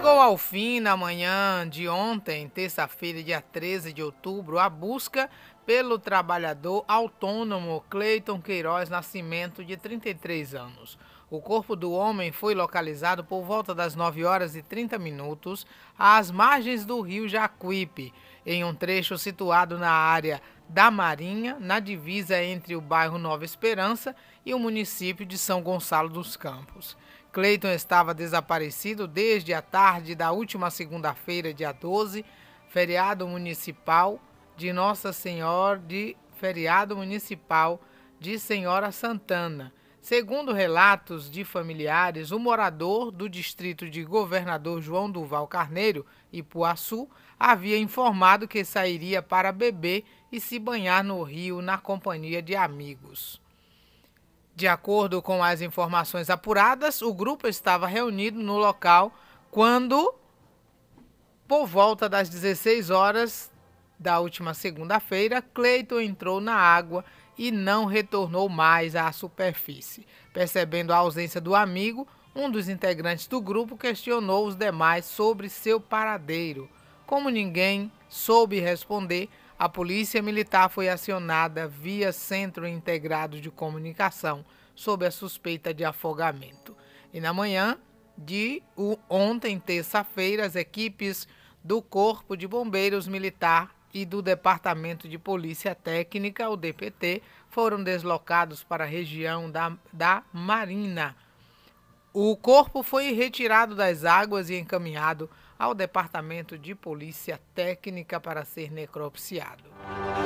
Chegou ao fim, na manhã de ontem, terça-feira, dia 13 de outubro, a busca pelo trabalhador autônomo Cleiton Queiroz Nascimento, de 33 anos. O corpo do homem foi localizado por volta das 9 horas e 30 minutos, às margens do rio Jacuípe, em um trecho situado na área da Marinha, na divisa entre o bairro Nova Esperança e o município de São Gonçalo dos Campos. Cleiton estava desaparecido desde a tarde da última segunda-feira, dia 12, feriado municipal de Nossa Senhora de Senhora Santana. Segundo relatos de familiares, o morador do distrito de Governador João Duval Carneiro, Ipuaçu, havia informado que sairia para beber e se banhar no rio na companhia de amigos. De acordo com as informações apuradas, o grupo estava reunido no local quando, por volta das 16 horas da última segunda-feira, Cleiton entrou na água e não retornou mais à superfície. Percebendo a ausência do amigo, um dos integrantes do grupo questionou os demais sobre seu paradeiro. Como ninguém soube responder, a polícia militar foi acionada via Centro Integrado de Comunicação sob a suspeita de afogamento. E na manhã de ontem, terça-feira, as equipes do Corpo de Bombeiros Militar e do Departamento de Polícia Técnica, o DPT, foram deslocados para a região da Marina. O corpo foi retirado das águas e encaminhado ao Departamento de Polícia Técnica para ser necropsiado.